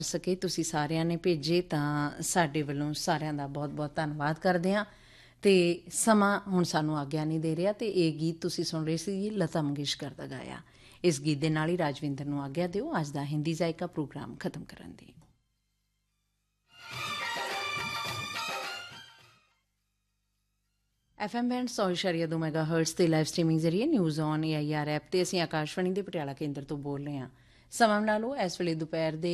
ਸਕੇ ਤੁਸੀਂ ਸਾਰਿਆਂ ਨੇ ਭੇਜੇ ਤਾਂ ਸਾਡੇ ਵੱਲੋਂ ਸਾਰਿਆਂ ਦਾ ਬਹੁਤ ਬਹੁਤ ਧੰਨਵਾਦ ਕਰਦੇ ਹਾਂ। ਤੇ ਸਮਾਂ ਹੁਣ ਸਾਨੂੰ ਆਗਿਆ ਨਹੀਂ ਦੇ ਰਿਹਾ, ਤੇ ਇਹ ਗੀਤ ਤੁਸੀਂ ਸੁਣ ਰਹੇ ਸੀ ਲਤਾ ਮੰਗੇਸ਼ਕਰ ਦਾ ਗਾਇਆ। ਇਸ ਗੀਤ ਦੇ ਨਾਲ ਹੀ ਰਾਜਵਿੰਦਰ ਨੂੰ ਆਗਿਆ ਦਿਓ ਅੱਜ ਦਾ ਹਿੰਦੀ ਜ਼ਾਇਕਾ ਪ੍ਰੋਗਰਾਮ ਖਤਮ ਕਰਨ ਦੀ। FM ਬੈਂਡ 100.2 ਮੈਗਾਹਰਟਜ਼ ਤੇ ਲਾਈਵ ਸਟ੍ਰੀਮਿੰਗ ਜ਼ਰੀਏ ਨਿਊਜ਼ ਔਨ AIR ਐਪ ਤੇ ਅਸੀਂ ਆਕਾਸ਼ਵਾਣੀ ਦੇ ਪਟਿਆਲਾ ਕੇਂਦਰ ਤੋਂ ਬੋਲ ਰਹੇ ਹਾਂ। ਸਮਾਂ ਬਣਾ ਲਓ, ਇਸ ਵੇਲੇ ਦੁਪਹਿਰ ਦੇ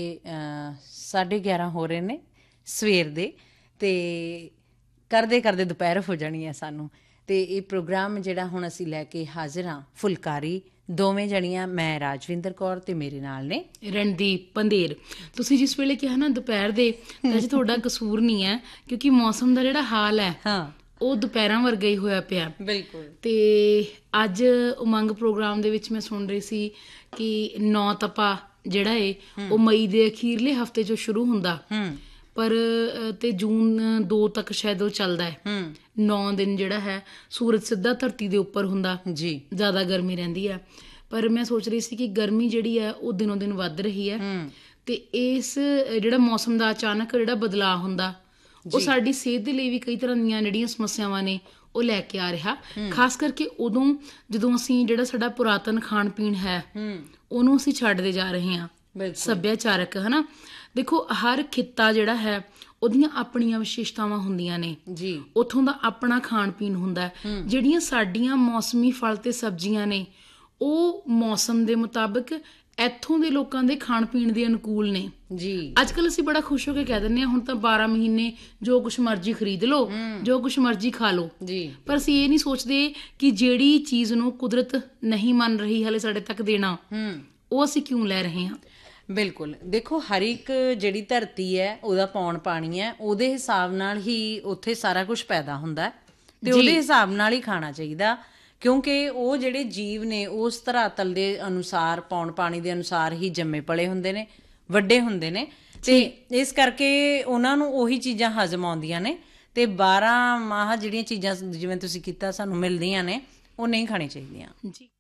11:30 ਹੋ ਰਹੇ ਨੇ ਸਵੇਰ ਦੇ, ਤੇ ਕਰਦੇ ਕਰਦੇ ਦੁਪਹਿਰ ਹੋ ਜਾਣੀ ਹੈ ਸਾਨੂੰ। ਤੇ ਇਹ ਪ੍ਰੋਗਰਾਮ ਜਿਹੜਾ ਹੁਣ ਅਸੀਂ ਲੈ ਕੇ ਹਾਜ਼ਰ ਹਾਂ, ਫੁਲਕਾਰੀ, ਦੋਵੇਂ ਜਣੀਆਂ, ਮੈਂ ਰਾਜਵਿੰਦਰ ਕੌਰ ਤੇ ਮੇਰੇ ਨਾਲ ਨੇ ਰਣਦੀਪ ਪੰਧੇਰ। ਤੁਸੀਂ ਜਿਸ ਵੇਲੇ ਕਿਹਾ ਨਾ ਦੁਪਹਿਰ ਦੇ, ਵੈਸੇ ਤੁਹਾਡਾ ਕਸੂਰ ਨਹੀਂ ਹੈ, ਕਿਉਂਕਿ ਮੌਸਮ ਦਾ ਜਿਹੜਾ ਹਾਲ ਹੈ ਉਹ ਦੁਪਹਿਰਾਂ ਵਰਗਾ ਹੀ ਹੋਇਆ ਪਿਆ। ਬਿਲਕੁਲ। ਤੇ ਅੱਜ ਉਮੰਗ ਪ੍ਰੋਗਰਾਮ ਦੇ ਵਿੱਚ ਮੈਂ ਸੁਣ ਰਹੀ ਸੀ ਕਿ 9 ਤਪਾ ਜਿਹੜਾ ਏ ਉਹ ਮਈ ਦੇ ਅਖੀਰਲੇ ਹਫ਼ਤੇ 'ਚੋਂ ਸ਼ੁਰੂ ਹੁੰਦਾ, ਪਰ ਤੇ ਜੂਨ 2 ਤੱਕ ਸ਼ਾਇਦ ਉਹ ਚੱਲਦਾ ਹੈ। 9 ਦਿਨ ਜਿਹੜਾ ਹੈ ਸੂਰਜ ਸਿੱਧਾ ਧਰਤੀ ਦੇ ਉੱਪਰ ਹੁੰਦਾ ਜੀ, ਜ਼ਿਆਦਾ ਗਰਮੀ ਰਹਿੰਦੀ ਹੈ। ਪਰ ਮੈਂ ਸੋਚ ਰਹੀ ਸੀ ਕਿ ਗਰਮੀ ਜਿਹੜੀ ਹੈ ਉਹ ਦਿਨੋਂ ਦਿਨ ਵੱਧ ਰਹੀ ਹੈ, ਤੇ ਇਸ ਜਿਹੜਾ ਮੌਸਮ ਦਾ ਅਚਾਨਕ ਜਿਹੜਾ ਬਦਲਾਅ ਹੁੰਦਾ ਉਹ ਸਾਡੀ ਸਿਹਤ ਦੇ ਲਈ ਵੀ ਕਈ ਤਰ੍ਹਾਂ ਦੀਆਂ ਜਿਹੜੀਆਂ ਸਮੱਸਿਆਵਾਂ ਨੇ ਉਹ ਲੈ ਕੇ ਆ ਰਿਹਾ। ਖਾਸ ਕਰਕੇ ਉਦੋਂ ਜਦੋਂ ਅਸੀਂ ਜਿਹੜਾ ਸਾਡਾ ਪੁਰਾਤਨ ਖਾਣ ਪੀਣ ਹੈ ਉਹਨੂੰ ਅਸੀਂ ਛੱਡਦੇ ਜਾ ਰਹੇ ਹਾਂ, ਸੱਭਿਆਚਾਰਕ, ਹੈ ਨਾ। ਦੇਖੋ, ਹਰ ਖਿੱਤਾ ਜਿਹੜਾ ਹੈ ਉਹਦੀਆਂ ਆਪਣੀਆਂ ਵਿਸ਼ੇਸ਼ਤਾਵਾਂ ਹੁੰਦੀਆਂ ਨੇ ਜੀ, ਉੱਥੋਂ ਦਾ ਆਪਣਾ ਖਾਣ ਪੀਣ ਹੁੰਦਾ। ਜਿਹੜੀਆਂ ਸਾਡੀਆਂ ਮੌਸਮੀ ਫਲ ਤੇ ਸਬਜ਼ੀਆਂ ਨੇ ਉਹ ਮੌਸਮ ਦੇ ਮੁਤਾਬਕ ਇੱਥੋਂ ਦੇ ਲੋਕਾਂ ਦੇ ਖਾਣ ਪੀਣ ਦੇ ਅਨੁਕੂਲ ਨੇ ਜੀ। ਅੱਜ ਕੱਲ੍ਹ ਅਸੀਂ ਬੜਾ ਖੁਸ਼ ਹੋ ਕੇ ਕਹਿ ਦਿੰਦੇ ਹਾਂ ਹੁਣ ਤਾਂ 12 ਮਹੀਨੇ ਜੋ ਕੁਛ ਮਰਜ਼ੀ ਖਰੀਦ ਲਓ, ਜੋ ਕੁਛ ਮਰਜ਼ੀ ਖਾ ਲਓ ਜੀ, ਪਰ ਅਸੀਂ ਇਹ ਨਹੀਂ ਸੋਚਦੇ ਕਿ ਜਿਹੜੀ ਚੀਜ਼ ਨੂੰ ਕੁਦਰਤ ਨਹੀਂ ਮੰਨ ਰਹੀ ਹਾਲੇ ਸਾਡੇ ਤੱਕ ਦੇਣਾ, ਉਹ ਅਸੀਂ ਕਿਉਂ ਲੈ ਰਹੇ ਹਾਂ। ਬਿਲਕੁਲ। ਦੇਖੋ, ਹਰ ਇੱਕ ਜਿਹੜੀ ਧਰਤੀ ਹੈ ਉਹਦਾ ਪੌਣ ਪਾਣੀ ਹੈ, ਉਹਦੇ ਹਿਸਾਬ ਨਾਲ ਹੀ ਉੱਥੇ ਸਾਰਾ ਕੁਛ ਪੈਦਾ ਹੁੰਦਾ, ਤੇ ਉਹਦੇ ਹਿਸਾਬ ਨਾਲ ਹੀ ਖਾਣਾ ਚਾਹੀਦਾ, ਕਿਉਂਕਿ ਉਹ ਜਿਹੜੇ ਜੀਵ ਨੇ ਉਸ ਧਰਾਤਲ ਦੇ ਅਨੁਸਾਰ, ਪੌਣ ਪਾਣੀ ਦੇ ਅਨੁਸਾਰ ਹੀ ਜੰਮੇ ਪਲੇ ਹੁੰਦੇ ਨੇ, ਵੱਡੇ ਹੁੰਦੇ ਨੇ, ਤੇ ਇਸ ਕਰਕੇ ਉਹਨਾਂ ਨੂੰ ਉਹੀ ਚੀਜ਼ਾਂ ਹਜ਼ਮ ਆਉਂਦੀਆਂ ਨੇ। ਤੇ 12 ਮਾਹ ਜਿਹੜੀਆਂ ਚੀਜ਼ਾਂ ਜਿਵੇਂ ਤੁਸੀਂ ਕੀਤਾ ਸਾਨੂੰ ਮਿਲਦੀਆਂ ਨੇ ਉਹ ਨਹੀਂ ਖਾਣੀਆਂ ਚਾਹੀਦੀਆਂ ਜੀ।